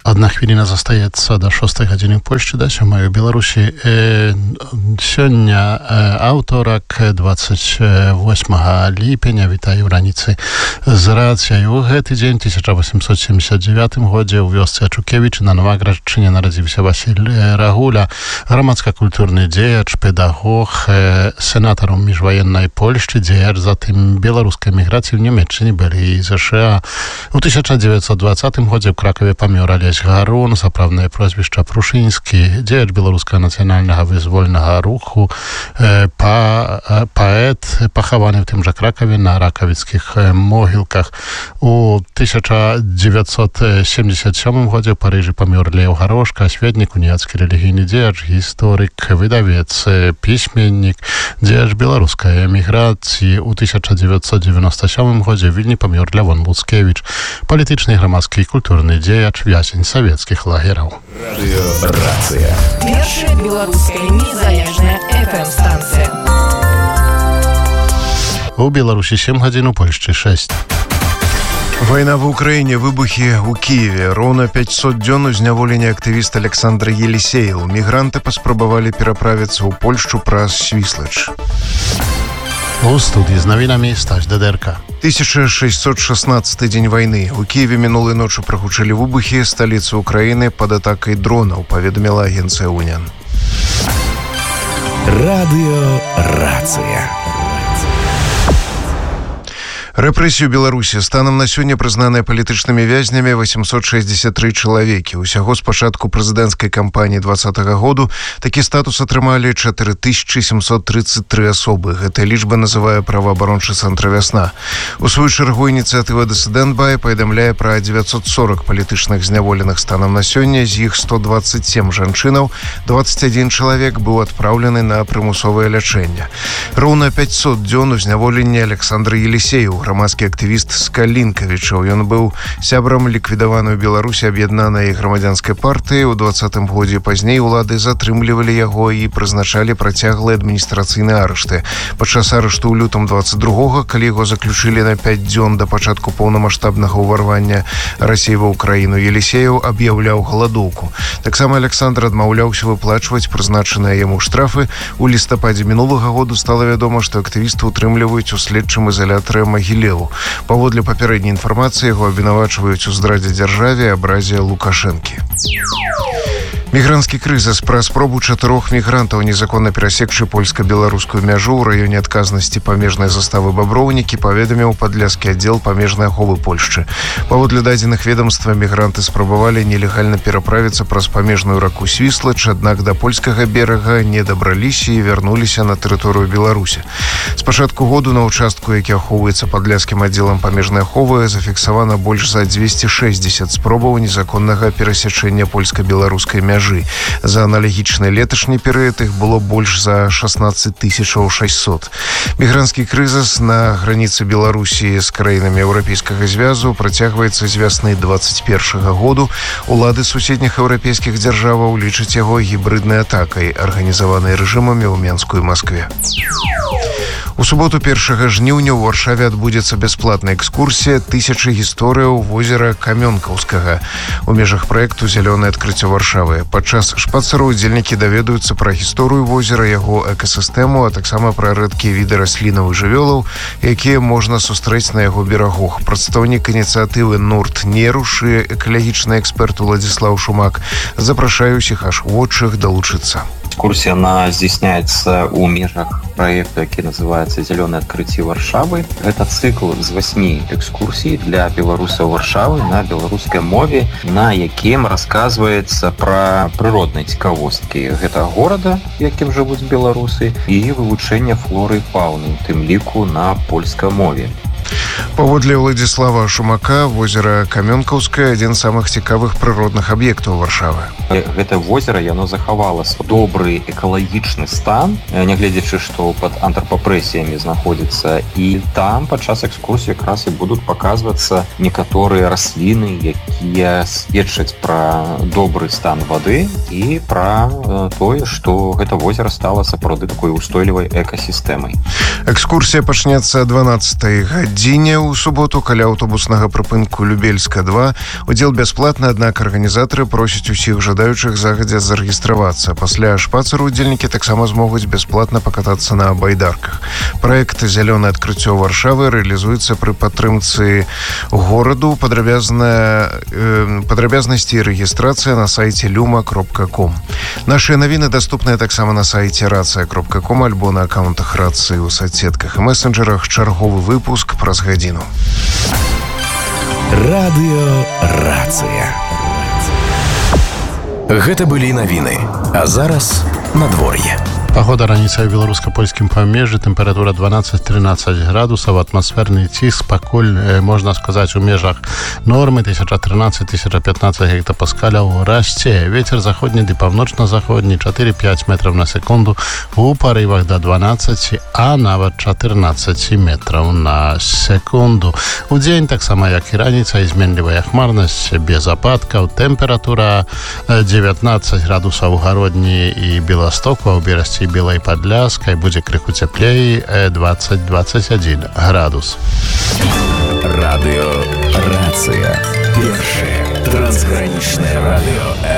Одна хвіліна застаецца до 6 гадзіны ў Польшчы, да 7 ў Беларусі. Сёння аўторак, 28 ліпеня. Вітаю ў раніцы з рацыяй. У гэты дзень 1879 годзе ў вёсцы Ачукевічы на Новаградчыне нарадзіўся Васіль Рагуля, грамадска-культурны дзеяч, педагог, сенатар міжваеннай Польшчы, дзеяч, затым беларускай міграцыі ў Нямецчыне былі і ЗША. У 1920 годзе ў Кракаве памёр Алесь Гарун, сапраўднае прозвішча Прушынскі, дзеяч беларускага нацыянальнага вызвольнага руху, паэт, пахаваны в тым жа Кракаве на ракавіцкіх могілках. У 1977 годзе ў Парыжы памёр Леў Гарошка, асветнік, уніяцкі рэлігійны дзеяч, гісторык, выдавец, пісьменнік, дзеяч беларускай эміграцыі. У 1997 годзе ў Вільні памёр Лявон Луцкевіч, палітычны, грамадскі і культурны дзеяч, вязень савецкіх лагераў. Рацыя. Першая беларуская незалежная FM-станцыя. У Беларусі 7 гадзін, у Польшчы 6. Вайна ва Ўкраіне, выбухі ў Кіеве. Роўна 500 дзён у зняволення актывіст Александр Елисеев. Мігранты паспрабавалі пераправіцца ў Польшчу праз Свіслач. У студии з навінамі Стась Дедерка. 1616 дзень вайны. У Киеве мінулай ночы прагучалі выбухі сталіцы Украіны пад атакай дронаў, паведаміла агенцыя УНИАН. Радыё Рацыя. Рэпрэсію Беларусі станам на сёння прызнаныя палітычнымі вязнямі 863 чалавекі. Усяго з пачатку прэзідэнцкай кампаніі 2020 году такі статус атрымалі 4733 асобы. Гэтая лічба называе праваабарончы цэнтр «Вясна». У сваю чаргу ініцыятыва «Дысідэнт Бай» паведамляе пра 940 палітычных зняволеных станам на сёння, з іх 127 жанчынаў, 21 чалавек быў адпраўлены на прымусовае лячэнне. Роўна 500 дзён у зняволенні Александра Елисеева, грамадскі актывіст з Калінкавічаў. Ён быў сябрам ліквідаванай у Беларусі аб'яднанай грамадзянскай партыі. У 2020 годзе пазней улады затрымлівалі яго і прызначалі працяглыя адміністрацыйныя арышты. Падчас арышту ў лютым 22-го, калі яго заключылі на 5 дзён да пачатку поўнамаштабнага ўварвання Расіі ва Ўкраіну, Елисеев аб'яўляў галадоўку. Таксама Александр адмаўляўся выплачваць прызначаныя яму штрафы. У лістападзе мінулага году стала вядома, што актывісты утрымліваюць у следчым ізалятары Магілеву. Паводле папярэдняй інфармацыі яго абвінавачваюць у здрадзе дзяржаве і абразе Лукашэнкі. Мігранtsкі крызіс. Пра спробу 4 мігрантаў незаконна перасекчы польска-беларускую мяжу ў раёне адказнасці памежнай заставы Баброўнікі паведаміў падляскі аддзел памежнай аховы Польшчы. Паводле дадзеных ведомства, мігранты спрабавалі нелегальна пераправіцца праз памежную раку Свіслач, аднак да польскага берага не дабраліся і вярнуліся на тэрыторыю Беларусі. З пачатку году на ўчастку, які ахоўваецца падляскім аддзелам памежнай аховы, зафіксавана больш за 260 спробаў незаконнага перасячэння польска-беларускай мяжы. За аналагічны леташні перыяд іх было больш за 16 600. Мігранtsкі крызіс на граніцы Беларусі з краінамі Еўрапейскага звязу працягваецца з вясны 2021 году. Улады суседніх еўрапейскіх дзяржаваў лічаць яго гібрыднай атакай, арганізаванай рэжымамі ў Менску і Маскве. У суботу 1 жніўня ў Варшаве адбудзецца бясплатная экскурсія «1000 гісторыяў возера Камёнкаўскага» у межах праекту «Зялёнае адкрыццё Варшавы». Падчас шпацыру удзельнікі даведаюцца пра гісторыю возера, яго экасістэму, а таксама пра рэдкія віды раслінаў і жывёлаў, якія можна сустрэць на яго берагах. Прадстаўнік ініцыятывы «Норд Неруш» і экалагічны эксперт Уладзіслаў Шумак запрашае ўсіх ахвочых далучыцца. Экскурсия, она здійсняется у межах проекта, который называется «Зеленое открытие Варшавы». Это цикл из 8 экскурсий для белорусов Варшавы на белорусской мове, на яким рассказывается про природные цікавосткі гэтага города, яким живут белорусы, и вывучение флоры и фауны, тым ліку на польской мове. Паводле Уладзіслава Шумака, возера Камёнкаўскае – адзін з самых цікавых прыродных аб'ектаў Варшавы. Гэта возера, яно захавала добры экалагічны стан, нягледзячы, што пад антропапрэсіямі знаходзіцца. І там падчас экскурсіі якраз і будуць паказвацца некаторыя расліны, якія сведчаць пра добры стан вады і пра тое, што гэта возера стала сапраўды такой устойлівай экасістэмай. Экскурсія пачнецца 12-й гадзіне Людзіне ў суботу каля аўтобуснага прыпынку Любельска-2 удзел бясплатны, аднак арганізатары просяць усіх жадаючых загадзя зарэгістравацца. Пасля шпацыру удзельнікі таксама змогуць бясплатна пакатацца на байдарках. Праект «Зялёнае адкрыццё Варшавы» рэалізуецца пры падтрымцы гораду. Падрабязнасці і рэгістрацыя на сайце luma.com. Нашыя навіны даступныя таксама на сайце racja.com альбо на аккаунтах Рацыі ў соцсетках і месенджерах. Чарговы выпуск праз гадзіну. Радыё Рацыя. Гэта былі навіны. А зараз надвор'е. Погода раніцай у беларуска-польскім памежжы, тэмпература 12-13 градусаў, атмасферны ціск пакуль, можна сказаць, у межах нормы 1013-1015 гектапаскаляў расце. Вецер заходні ды паўночна-заходні 4-5 метраў на секунду, у парывах да 12, а нават 14 метраў на секунду. У дзень, таксама як і раніцай, зменлівая хмарнасць без ападкаў, тэмпература 19 градусаў у Гародні і Беластоку, а ў Берасці і Белай Падляскай будзе крыху цяплей, 20-21 градус. Радыё Рацыя. Першае трансгранічнае радыё